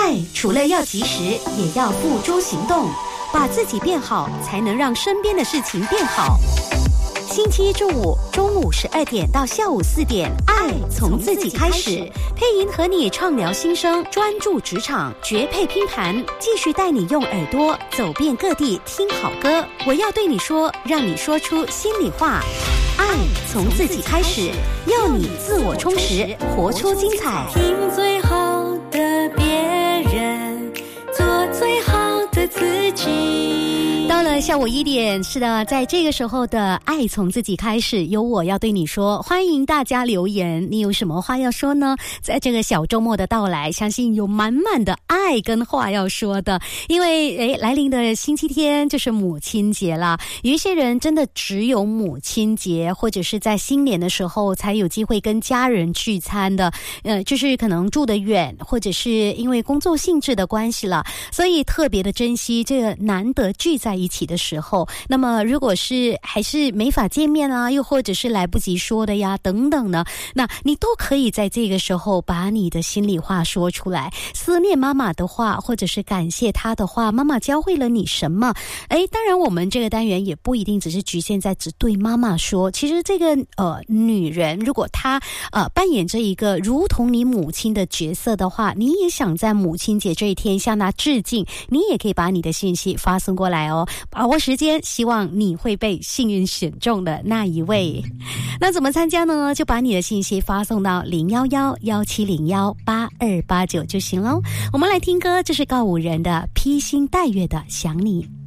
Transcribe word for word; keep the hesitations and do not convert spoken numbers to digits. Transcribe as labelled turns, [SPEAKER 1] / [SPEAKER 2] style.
[SPEAKER 1] 爱除了要及时，也要付诸行动，把自己变好，才能让身边的事情变好。星期一至五中午十二点到下午四点，爱从自己开始，配音和你畅聊心声，专注职场，绝配拼盘，继续带你用耳朵走遍各地听好歌。我要对你说，让你说出心里话。爱从自己开始，要你自我充实，活出精彩。
[SPEAKER 2] 听最好的别人，做最好的自己。
[SPEAKER 1] 到了下午一点，是的，在这个时候的爱从自己开始，由我要对你说，欢迎大家留言，你有什么话要说呢？在这个小周末的到来，相信有满满的爱跟话要说的，因为诶，来临的星期天就是母亲节啦。有一些人真的只有母亲节或者是在新年的时候才有机会跟家人聚餐的，呃，就是可能住得远，或者是因为工作性质的关系了，所以特别的珍惜这个难得聚在一起的时候。那么如果是还是没法见面啊，又或者是来不及说的呀等等呢，那你都可以在这个时候把你的心里话说出来，思念妈妈的话，或者是感谢她的话，妈妈教会了你什么。诶，当然我们这个单元也不一定只是局限在只对妈妈说，其实这个呃女人如果她呃扮演着一个如同你母亲的角色的话，你也想在母亲节这一天向她致敬，你也可以把你的信息发送过来哦，把握时间，希望你会被幸运选中的那一位。那怎么参加呢？就把你的信息发送到零一一一七零一八二八九就行咯。我们来听歌，这是告五人的披星戴月的想你。